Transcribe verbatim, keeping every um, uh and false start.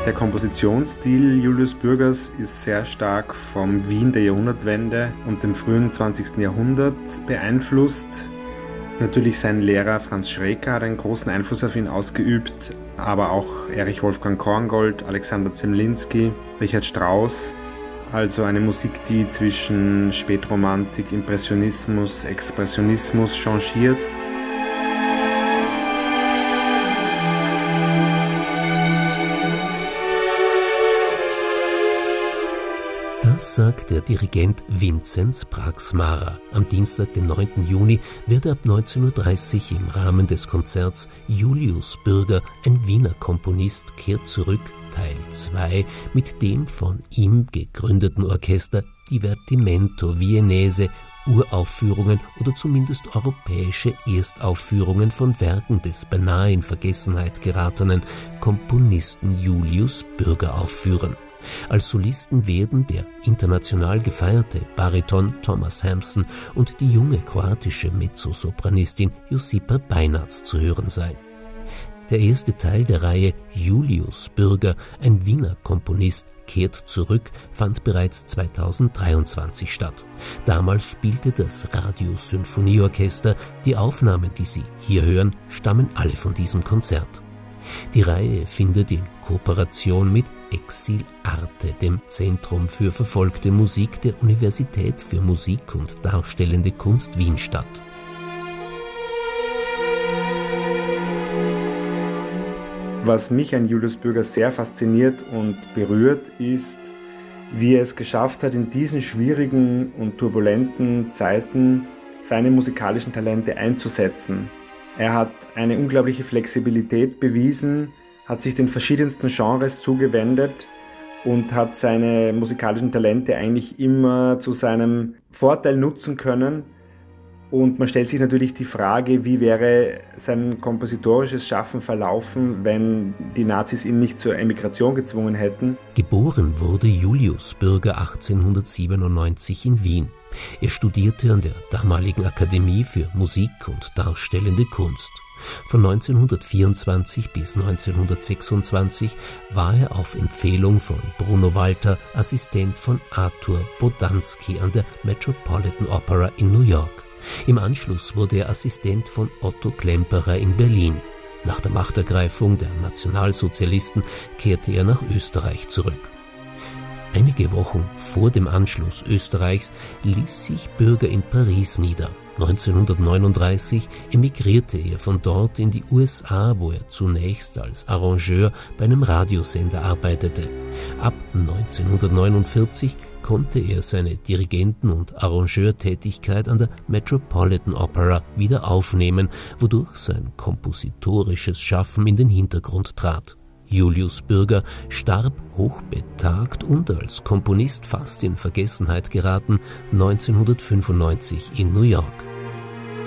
Der Kompositionsstil Julius Bürgers ist sehr stark vom Wien der Jahrhundertwende und dem frühen zwanzigsten Jahrhundert beeinflusst. Natürlich sein Lehrer Franz Schreker hat einen großen Einfluss auf ihn ausgeübt, aber auch Erich Wolfgang Korngold, Alexander Zemlinsky, Richard Strauss. Also eine Musik, die zwischen Spätromantik, Impressionismus, Expressionismus changiert. Das sagt der Dirigent Vinzenz Praxmara. Am Dienstag, den neunten Juni, wird ab neunzehn Uhr dreißig im Rahmen des Konzerts Julius Bürger, ein Wiener Komponist, kehrt zurück, Teil zwei, mit dem von ihm gegründeten Orchester Divertimento Viennese Uraufführungen oder zumindest europäische Erstaufführungen von Werken des beinahe in Vergessenheit geratenen Komponisten Julius Bürger aufführen. Als Solisten werden der international gefeierte Bariton Thomas Hampson und die junge kroatische Mezzosopranistin Josipa Beinartz zu hören sein. Der erste Teil der Reihe Julius Bürger, ein Wiener Komponist, kehrt zurück, fand bereits zweitausenddreiundzwanzig statt. Damals spielte das Radiosymphonieorchester. Die Aufnahmen, die Sie hier hören, stammen alle von diesem Konzert. Die Reihe findet in Kooperation mit Exil Arte, dem Zentrum für verfolgte Musik der Universität für Musik und Darstellende Kunst Wien statt. Was mich an Julius Bürger sehr fasziniert und berührt, ist, wie er es geschafft hat, in diesen schwierigen und turbulenten Zeiten seine musikalischen Talente einzusetzen. Er hat eine unglaubliche Flexibilität bewiesen, hat sich den verschiedensten Genres zugewendet und hat seine musikalischen Talente eigentlich immer zu seinem Vorteil nutzen können. Und man stellt sich natürlich die Frage, wie wäre sein kompositorisches Schaffen verlaufen, wenn die Nazis ihn nicht zur Emigration gezwungen hätten. Geboren wurde Julius Bürger achtzehnhundertsiebenundneunzig in Wien. Er studierte an der damaligen Akademie für Musik und Darstellende Kunst. Von neunzehnhundertvierundzwanzig bis neunzehnhundertsechsundzwanzig war er auf Empfehlung von Bruno Walter Assistent von Arthur Bodansky an der Metropolitan Opera in New York. Im Anschluss wurde er Assistent von Otto Klemperer in Berlin. Nach der Machtergreifung der Nationalsozialisten kehrte er nach Österreich zurück. Einige Wochen vor dem Anschluss Österreichs ließ sich Bürger in Paris nieder. neunzehnhundertneununddreißig emigrierte er von dort in die U S A, wo er zunächst als Arrangeur bei einem Radiosender arbeitete. Ab neunzehnhundertneunundvierzig konnte er seine Dirigenten- und Arrangeurtätigkeit an der Metropolitan Opera wieder aufnehmen, wodurch sein kompositorisches Schaffen in den Hintergrund trat. Julius Bürger starb hochbetagt und als Komponist fast in Vergessenheit geraten neunzehnhundertfünfundneunzig in New York.